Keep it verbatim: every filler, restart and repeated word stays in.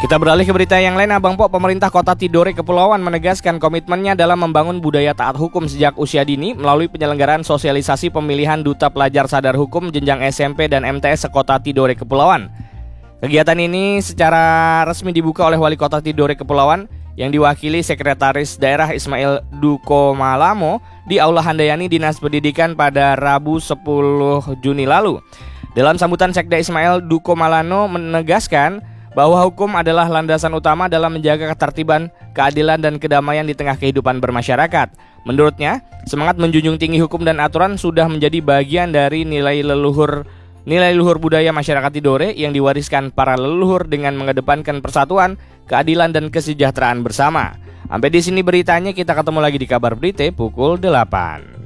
Kita beralih ke berita yang lain, Abang Po. Pemerintah Kota Tidore Kepulauan menegaskan komitmennya dalam membangun budaya taat hukum sejak usia dini melalui penyelenggaraan sosialisasi pemilihan Duta Pelajar Sadar Hukum jenjang S M P dan M T S sekota Tidore Kepulauan. Kegiatan ini secara resmi dibuka oleh Wali Kota Tidore Kepulauan yang diwakili Sekretaris Daerah Ismail Dukomalamo di Aula Handayani Dinas Pendidikan pada Rabu sepuluh Juni lalu. Dalam sambutan, Sekda Ismail Dukomalano menegaskan bahwa hukum adalah landasan utama dalam menjaga ketertiban, keadilan, dan kedamaian di tengah kehidupan bermasyarakat. Menurutnya, semangat menjunjung tinggi hukum dan aturan sudah menjadi bagian dari nilai leluhur nilai luhur budaya masyarakat Tidore yang diwariskan para leluhur dengan mengedepankan persatuan, keadilan, dan kesejahteraan bersama. Sampai di sini beritanya, kita ketemu lagi di Kabar Berita pukul delapan.